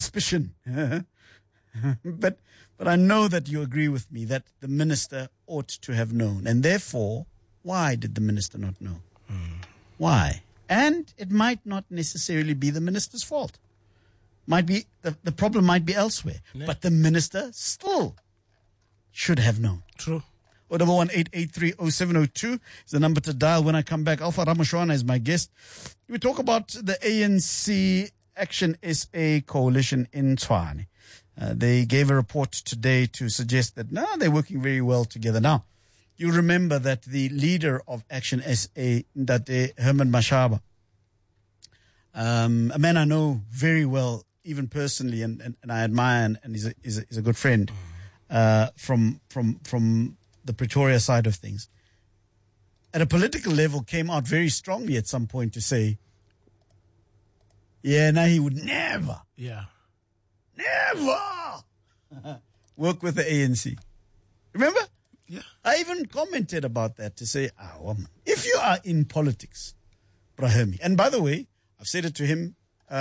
suspicion, but I know that you agree with me that the minister ought to have known. And therefore, why did the minister not know? Why? And it might not necessarily be the minister's fault. Might be the problem might be elsewhere. Yeah. But the minister still should have known. True. 011-883-0702 is the number to dial when I come back. Alpha Ramashwana is my guest. We talk about the ANC Action SA coalition in Tshwane. They gave a report today to suggest that they're working very well together. Now, you remember that the leader of Action SA, Ndate Herman Mashaba, a man I know very well, even personally, and I admire, and is a good friend from the Pretoria side of things, at a political level came out very strongly at some point to say, he would never work with the ANC. Remember? Yeah. I even commented about that to say, if you are in politics, Brahimi, and by the way, I've said it to him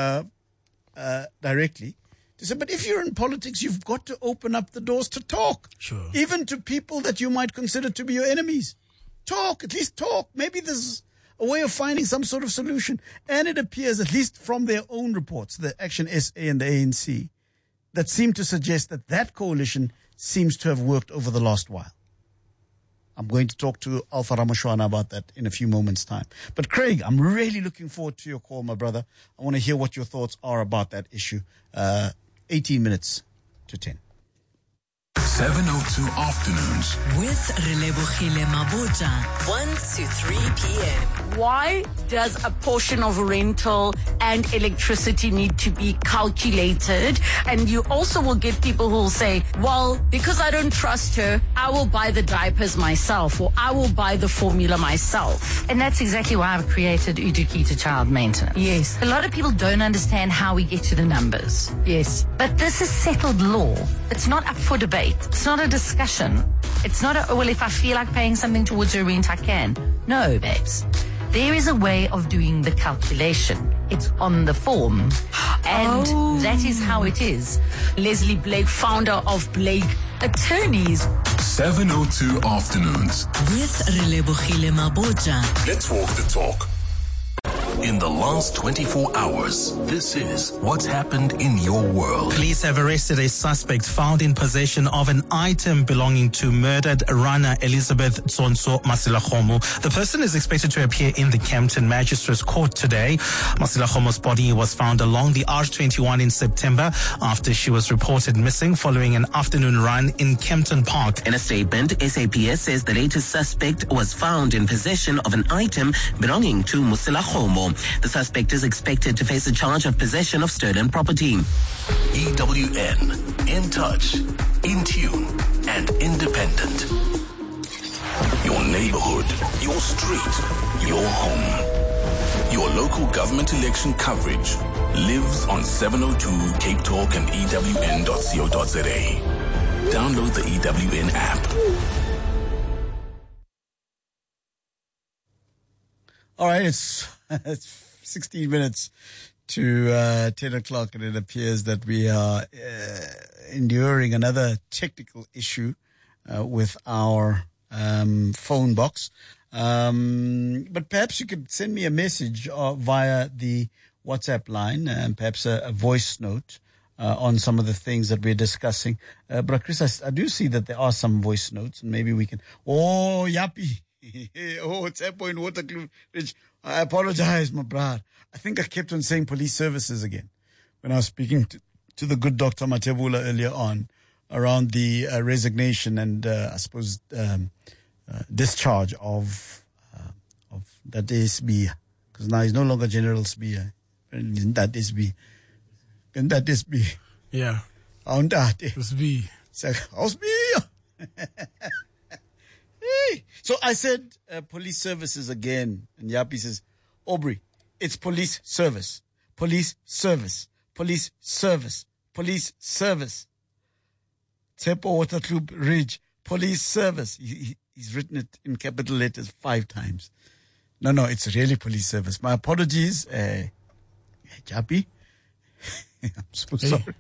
directly, to say, but if you're in politics, you've got to open up the doors to talk. Sure. Even to people that you might consider to be your enemies. Talk, at least talk. Maybe there's a way of finding some sort of solution. And it appears, at least from their own reports, the Action SA and the ANC, that seem to suggest that coalition seems to have worked over the last while. I'm going to talk to Alpha Ramashwana about that in a few moments' time. But Craig, I'm really looking forward to your call, my brother. I want to hear what your thoughts are about that issue. 18 minutes to 10. 702 Afternoons with Relebohile Mabotja, 1 to 3 p.m. Why does a portion of rental and electricity need to be calculated? And you also will get people who will say, well, because I don't trust her, I will buy the diapers myself, or I will buy the formula myself. And that's exactly why I've created Udukita Child Maintenance. Yes. A lot of people don't understand how we get to the numbers. Yes. But this is settled law. It's not up for debate. It's not a discussion. It's not if I feel like paying something towards her rent, I can. No, babes. There is a way of doing the calculation. It's on the form. And that is how it is. Leslie Blake, founder of Blake Attorneys. 702 Afternoons with Relebohile Mabotja. Let's walk the talk. In the last 24 hours, this is what's happened in your world. Police have arrested a suspect found in possession of an item belonging to murdered runner Elizabeth Tsonso Masilahomo. The person is expected to appear in the Kempton Magistrates Court today. Masilahomo's body was found along the R21 in September after she was reported missing following an afternoon run in Kempton Park. In a statement, SAPS says the latest suspect was found in possession of an item belonging to Masilahomo. The suspect is expected to face a charge of possession of stolen property. EWN, in touch, in tune, and independent. Your neighborhood, your street, your home. Your local government election coverage lives on 702 Cape Talk and EWN.co.za. Download the EWN app. All right, it's 16 minutes to 10 o'clock, and it appears that we are enduring another technical issue with our phone box. But perhaps you could send me a message via the WhatsApp line, and perhaps a voice note on some of the things that we're discussing. But Chris, I do see that there are some voice notes, and maybe we can... Oh, Yappy. It's Airport in Waterkloof Ridge. I apologize, my brother. I think I kept on saying police services again when I was speaking to the good Dr. Matebula earlier on around the resignation and I suppose discharge of that SB, because now he's no longer General SB. That SB. And that SB. Yeah. On that. SB. So I said police services again, and Yapi says, Aubrey, it's police service, police service, police service, police service. Tepo Waterkloof Ridge, police service. He's written it in capital letters 5 times. No, it's really police service. My apologies, Yapi. I'm so sorry.